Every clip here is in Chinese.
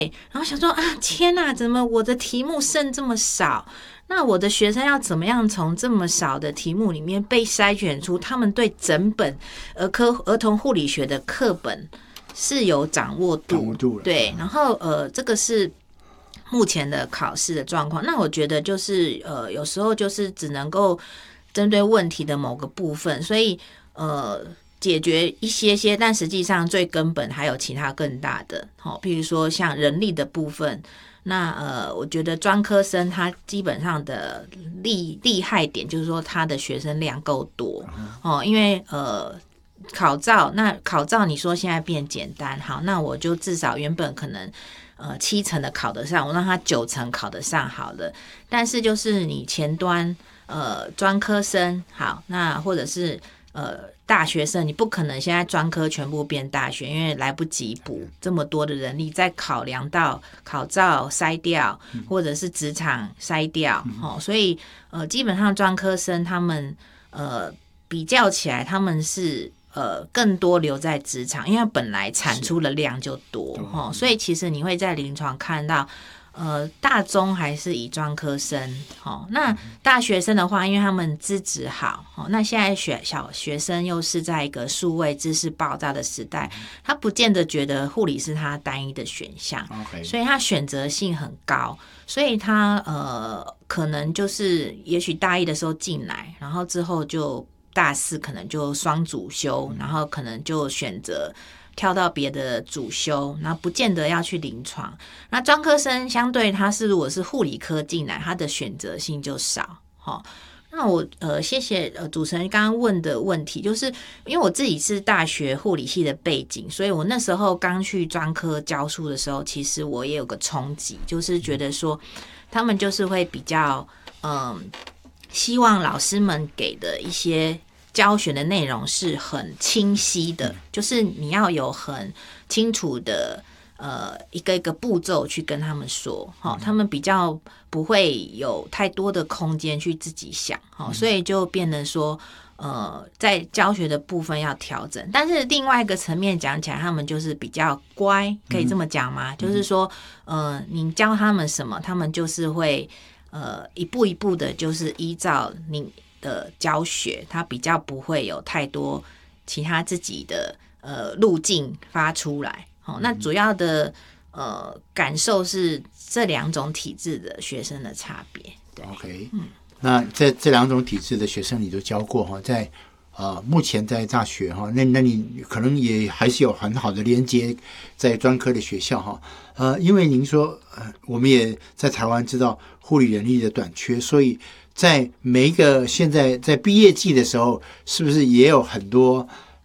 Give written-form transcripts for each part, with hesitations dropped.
然后想说啊，天哪，怎么我的题目剩这么少？那我的学生要怎么样从这么少的题目里面被筛选出他们对整本儿童护理学的课本是有掌握度？对，然后这个是目前的考试的状况。那我觉得就是有时候就是只能够针对问题的某个部分，所以解决一些，但实际上最根本还有其他更大的，譬如说像人力的部分。那我觉得专科生他基本上的厉害点就是说他的学生量够多因为考照你说现在变简单，好，那我就至少原本可能7成的考得上，我让他9成考得上好了。但是就是你前端专科生好，那或者是大学生，你不可能现在专科全部变大学，因为来不及补这么多的人力，再考量到考照筛掉，或者是职场筛掉，所以基本上专科生他们比较起来，他们是更多留在职场，因为本来产出的量就多所以其实你会在临床看到。大中还是以专科生那大学生的话，因为他们资质好那现在小学生又是在一个数位知识爆炸的时代，他不见得觉得护理是他单一的选项所以他选择性很高，所以他可能就是也许大一的时候进来，然后之后就大4可能就双主修，然后可能就选择跳到别的主修，然后不见得要去临床。那专科生相对他是如果是护理科进来，他的选择性就少那我谢谢主持人刚刚问的问题，就是因为我自己是大学护理系的背景，所以我那时候刚去专科教书的时候，其实我也有个冲击，就是觉得说他们就是会比较希望老师们给的一些教学的内容是很清晰的，就是你要有很清楚的一个一个步骤去跟他们说他们比较不会有太多的空间去自己想所以就变得说在教学的部分要调整。但是另外一个层面讲起来，他们就是比较乖，可以这么讲吗？就是说你教他们什么，他们就是会一步一步的就是依照你的教学，他比较不会有太多其他自己的路径发出来那主要的感受是这2种体制的学生的差别。对 OK，那这2种体制的学生你都教过在目前在大学那你可能也还是有很好的连接在专科的学校因为您说我们也在台湾知道护理人力的短缺，所以在每一个现在在毕业季的时候，是不是也有很多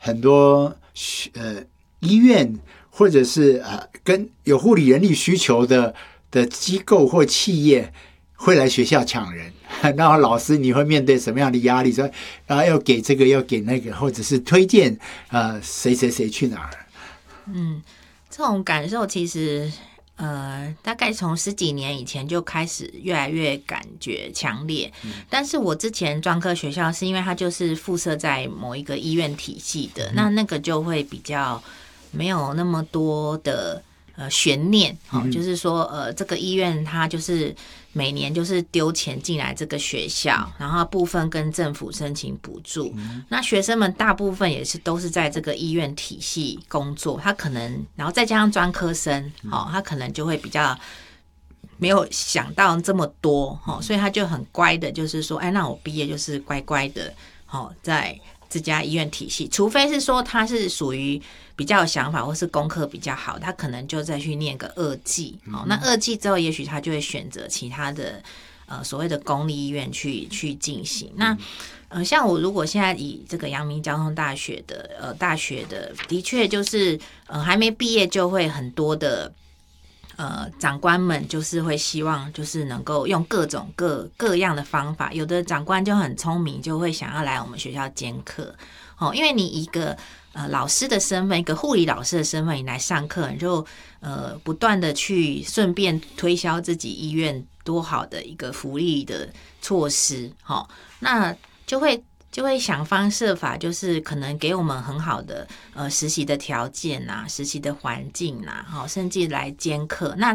医院或者是跟有护理人力需求的机构或企业会来学校抢人？那老师你会面对什么样的压力？说要给这个要给那个，或者是推荐谁去哪儿？ 这种感受其实大概从10几年以前就开始越来越感觉强烈但是我之前专科学校是因为它就是附设在某一个医院体系的那个就会比较没有那么多的悬念就是说这个医院它就是每年就是丢钱进来这个学校，然后部分跟政府申请补助那学生们大部分也是都是在这个医院体系工作，他可能然后再加上专科生他可能就会比较没有想到这么多所以他就很乖的就是说那我毕业就是乖乖的在这家医院体系，除非是说他是属于比较有想法或是功课比较好，他可能就再去念个2技那2技之后也许他就会选择其他的所谓的公立医院去进行那像我如果现在以这个阳明交通大学的大学的确就是还没毕业就会很多的长官们就是会希望就是能够用各种各样的方法，有的长官就很聪明，就会想要来我们学校兼课因为你一个老师的身份，一个护理老师的身份，你来上课，你就不断的去顺便推销自己医院多好的一个福利的措施那就会就会想方设法，就是可能给我们很好的实习的条件啊，实习的环境啊，甚至来兼课。那